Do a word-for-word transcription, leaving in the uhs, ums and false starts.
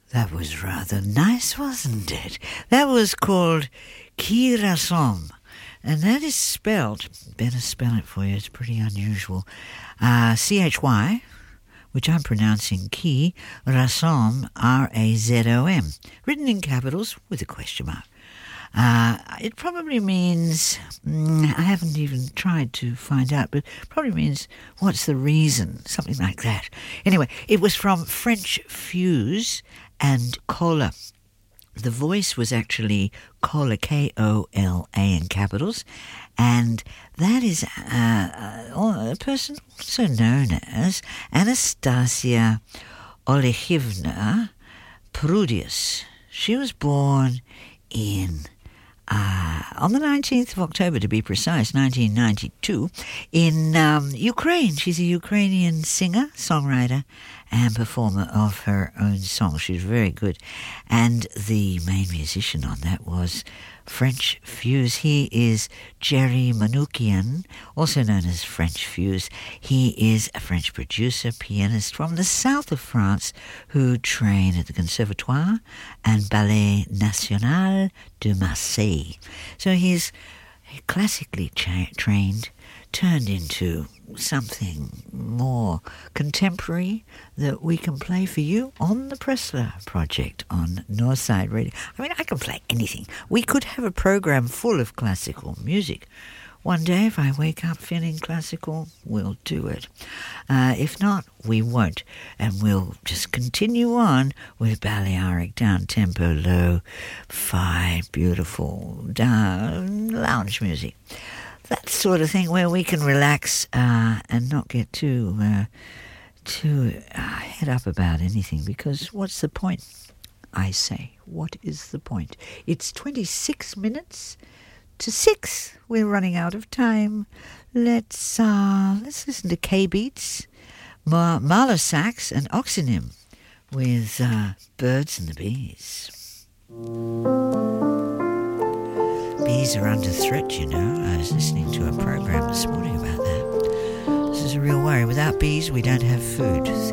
That was rather nice, wasn't it? That was called Qui Rassemble, and that is spelled, better spell it for you, it's pretty unusual, uh, C H Y, which I'm pronouncing Qui Rassemble, R A Z O M, written in capitals with a question mark. Uh, it probably means, mm, I haven't even tried to find out, but probably means, what's the reason? Something like that. Anyway, it was from French Fuse and Cola. The voice was actually Cola, K O L A in capitals, and that is uh, a person also known as Anastasia Olekhivna Prudius. She was born in Uh, on the nineteenth of October, to be precise, nineteen ninety-two, in um, Ukraine. She's a Ukrainian singer, songwriter, and performer of her own songs. She's very good. And the main musician on that was French Fuse. He is Jerry Manoukian, also known as French Fuse. He is a French producer, pianist from the south of France who trained at the Conservatoire and Ballet National de Marseille. So he's classically cha- trained, turned into something more contemporary that we can play for you on the Pressler Project on Northside Radio. I mean, I can play anything. We could have a program full of classical music. One day, if I wake up feeling classical, we'll do it. Uh, if not, we won't. And we'll just continue on with Balearic down-tempo, low-fi, beautiful down lounge music. That sort of thing where we can relax uh, and not get too, uh, too uh, head up about anything. Because what's the point, I say? What is the point? It's twenty-six minutes to six. We're running out of time. Let's uh, let's listen to K-Beats, Mar- Marlowe Sax and Oxynym with uh, Birds and the Bees. Bees are under threat, you know. I was listening to a program this morning about that. This is a real worry. Without bees, we don't have food.